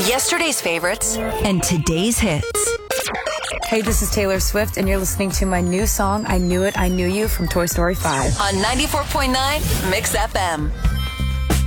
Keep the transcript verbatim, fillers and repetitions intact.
Yesterday's favorites and today's hits. Hey, this is Taylor Swift, and you're listening to my new song, I Knew It, I Knew You, from Toy Story five. On ninety-four point nine Mix F M.